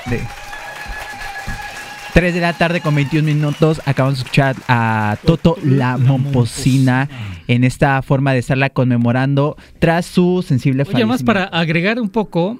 de 3 de la tarde con 21 minutos. Acabamos de escuchar a Toto La Momposina en esta forma de estarla conmemorando tras su sensible fallecimiento. Oye, más para agregar un poco,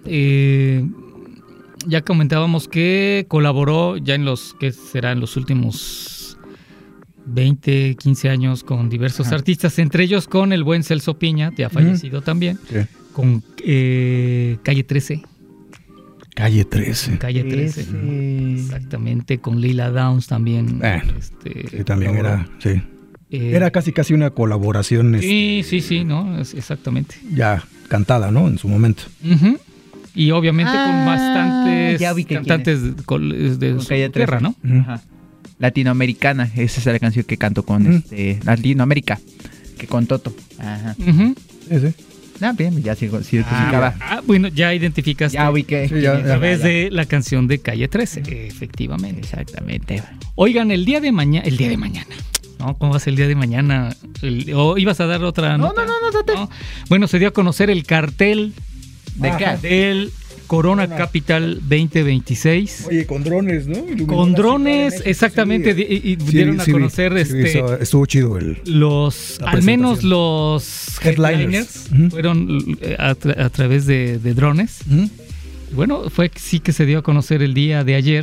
ya comentábamos que colaboró ya en los últimos 20, 15 años con diversos artistas, entre ellos con el buen Celso Piña, ya fallecido también, con Calle 13. Calle 13. Calle 13. Exactamente, con Lila Downs también. Sí, también era, sí. Era casi una colaboración. Sí, ¿no? Exactamente. Ya cantada, ¿no? En su momento. Uh-huh. Y obviamente con bastantes cantantes de su tierra, ¿no? Ajá. Latinoamericana, esa es la canción que cantó con Latinoamérica, que con Toto. Ajá. Uh-huh. Sí. Bien, ya se identificaba. Bueno, ya identificaste. Ya ubiqué. Sí, a través de la canción de Calle 13, efectivamente. Exactamente. Oigan, el día de mañana, ¿no? ¿Cómo va a ser el día de mañana? ¿O ibas a dar otra nota? No. Bueno, se dio a conocer el cartel del Corona Capital 2026. Oye, con drones, ¿no? Con drones, exactamente. Y dieron a conocer estuvo chido al menos los headliners fueron a través de drones. Bueno, sí que se dio a conocer el día de ayer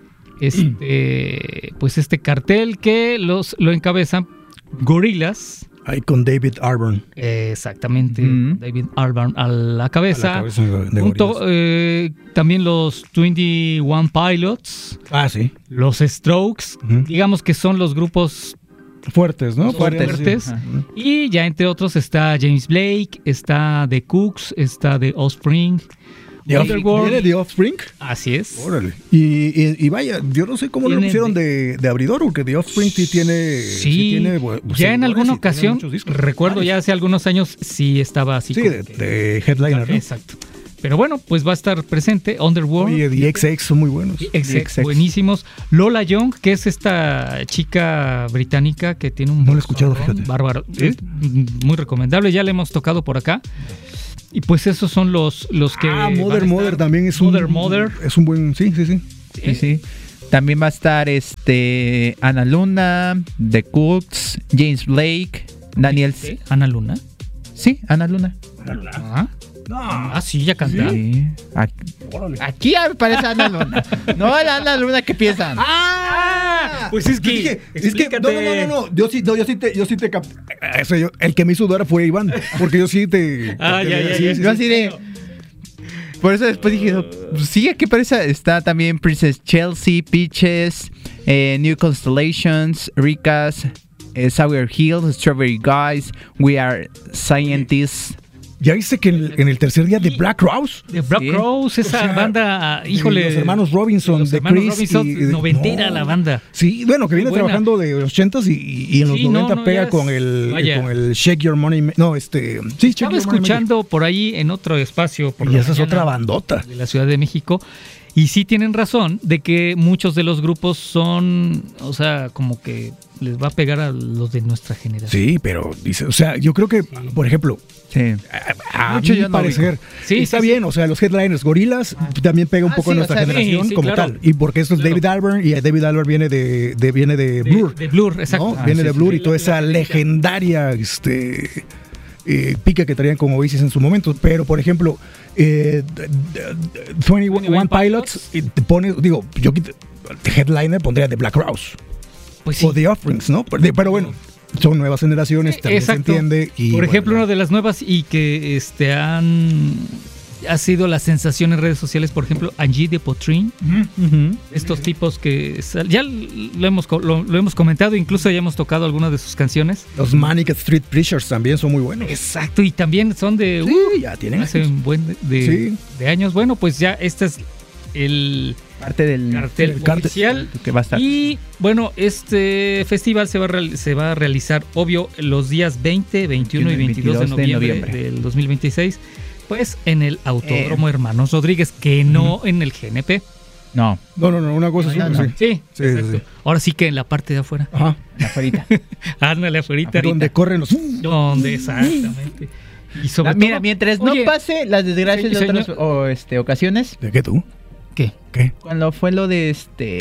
pues este cartel que lo encabezan Gorillaz. Ahí con David Albarn. Exactamente, David Albarn a la cabeza. Junto, también los 21 Pilots. Sí. Los Strokes. Digamos que son los grupos fuertes, ¿no? Fuertes. Sí. Y ya entre otros está James Blake, está The Cooks, está The Offspring. ¿Viene The Offspring? Así es. Órale. Y vaya, yo no sé cómo lo pusieron de abridor, porque The Offspring sí tiene ya en alguna ocasión, recuerdo ya hace algunos años, sí estaba así. Sí, de headliner, ¿no? Exacto. Pero bueno, pues va a estar presente Underworld. Oye, The XX son muy buenos. XX, buenísimos. Lola Young, que es esta chica británica que tiene un... No lo he escuchado, fíjate. Bárbaro. ¿Sí? Muy recomendable, ya le hemos tocado por acá. Y pues esos son los que... Mother también es Mother. Es un buen... Sí. Sí. También va a estar Ana Luna, The Cooks, James Blake, Daniel... ¿Ana Luna? Sí, Ana Luna. Sí, ya canta. Sí. Aquí me parece Ana Luna. No la Ana Luna que piensan. Pues es que no. Yo sí te capté. El que me hizo dudar fue Iván, porque yo sí te... Yo así de... Por eso después dije, sí, aquí parece, está también Princess Chelsea, Peaches, New Constellations, Ricas, Sour Hills, Strawberry Guys, We Are Scientists. ¿Ya viste que en el tercer día de Black Rose? De Black Rose, esa banda, híjole. Los hermanos Robinson, de Chris. Noventera la banda. Sí, bueno, que viene trabajando de los 80s y en los 90 pega con el Shake Your Money. Estaba escuchando por ahí en otro espacio. Y esa es otra bandota. De la Ciudad de México. Y sí tienen razón de que muchos de los grupos son, o sea, como que les va a pegar a los de nuestra generación. Sí, pero dice, o sea, yo creo que, por ejemplo, a mi parecer, está bien, o sea, los headliners Gorillaz también pega un poco a nuestra generación como tal. Y porque esto es David Albarn, y David Albarn viene de Blur. De Blur, exacto. ¿No? Viene de Blur y toda esa legendaria pica que traían como Oasis en su momento. Pero, por ejemplo, 21 Pilots, yo headliner pondría The Black Rose. Pues sí. O The Offerings, ¿no? Pero bueno, son nuevas generaciones, también se entiende. Y por ejemplo, una de las nuevas y que ha sido la sensación en redes sociales, por ejemplo, Angie de Potrin. Estos tipos que ya lo hemos comentado, incluso ya hemos tocado algunas de sus canciones. Los Manic Street Preachers también son muy buenos. Exacto, y también son de ya tienen hace un buen de años. Bueno, pues ya este es el parte del cartel oficial que va a estar. Y bueno, este festival se va a realizar, obvio, los días 20, 21 y 22 de noviembre del 2026. Pues en el Autódromo Hermanos Rodríguez, que no en el GNP. No, una cosa sí. Sí. Ahora sí que en la parte de afuera. Ajá, la afuerita. Ándale, afuerita. Donde corren los... Donde, exactamente. Y sobre mira, mientras no pase las desgracias de otras ocasiones. ¿De qué tú? ¿Qué? Cuando fue lo del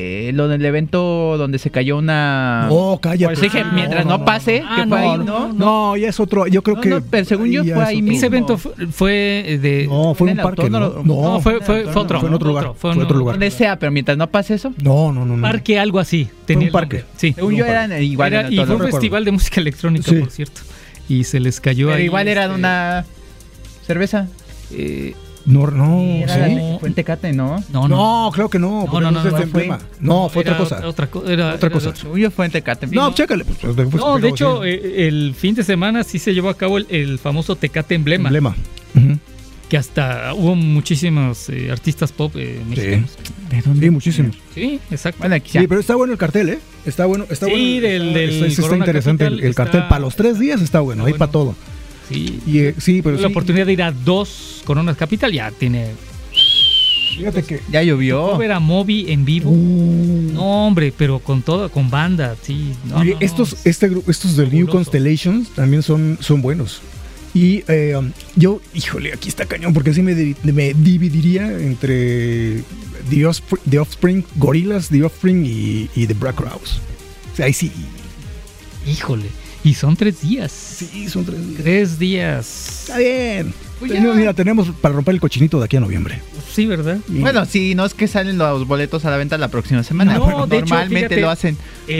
evento donde se cayó una... Oh, cállate. Por eso dije, mientras no pase, que fue ahí, ¿no? No, ya es otro, yo creo que... No, pero según yo fue ahí mismo. Ese evento fue de... No, fue un parque, no, fue otro. Fue en otro lugar. Fue en otro lugar. Donde sea, pero mientras no pase eso. No. Parque, algo así. Tenía un parque. Sí. Según yo eran igual. Y fue un festival de música electrónica, por cierto. Y se les cayó pero ahí. igual era una cerveza. No, fue en Tecate, ¿no? No, creo que no. No, fue otra cosa. Era otra cosa. Yo fue en Tecate. No, chécale. No, de hecho, el fin de semana sí se llevó a cabo el famoso Tecate Emblema. Que hasta hubo muchísimos artistas pop mexicanos. Sí, muchísimos. Sí, exacto. Bueno, sí, pero está bueno el cartel, ¿eh? Está bueno. Está interesante el cartel. Para los 3 días está bueno, hay para todo. Sí, pero la oportunidad de ir a 2 Coronas Capital ya tiene. Fíjate que ya llovió. Ver a Moby en vivo. No, hombre, pero con banda, sí. Estos del New Constellations también son buenos. Y yo, híjole, aquí está cañón, porque así me dividiría entre The Offspring, Gorillaz, The Offspring y The Black Crowes. O sea, ahí sí. Híjole. Y son 3 días. Sí, son 3 días. 3 días. Está bien. Mira, tenemos para romper el cochinito de aquí a noviembre. Sí, ¿verdad? Bueno, sí, no es que salen los boletos a la venta la próxima semana. No, de normalmente hecho, fíjate, lo hacen.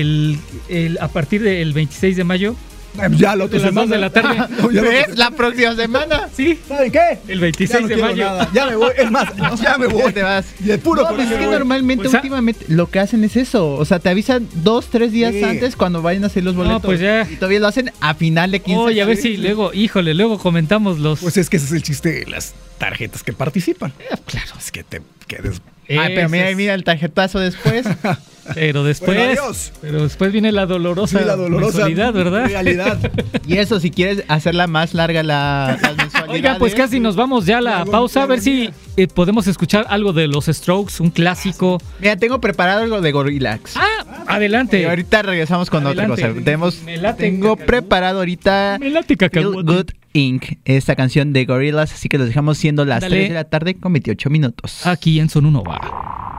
A partir del 26 de mayo. Ya la otra semana. 2 de la tarde. ¿Ves? La próxima semana. Sí. ¿Saben qué? El 26 de mayo. Nada. Ya me voy. Es más, ya me voy. Te vas. Y el puro es que normalmente, últimamente, lo que hacen es eso. O sea, te avisan 2-3 días antes cuando vayan a hacer los boletos. No, pues ya. Y todavía lo hacen a final de 15. Oye, a ver si luego comentamos los... Pues es que ese es el chiste de las tarjetas que participan. Claro. Es que te quedes... pero mira el tarjetazo después. Pero después viene la dolorosa mensualidad, ¿verdad? Realidad. Y eso, si quieres hacerla más larga las mensualidades. Oiga, pues casi nos vamos ya a la pausa. A ver si podemos escuchar algo de los Strokes, un clásico. Mira, tengo preparado algo de Gorillaz. Adelante. Y ahorita regresamos con otra cosa. Tengo preparado ahorita Feel Good Inc., esta canción de Gorillaz, así que los dejamos siendo las 3 de la tarde con 28 minutos. Aquí en Sonunova.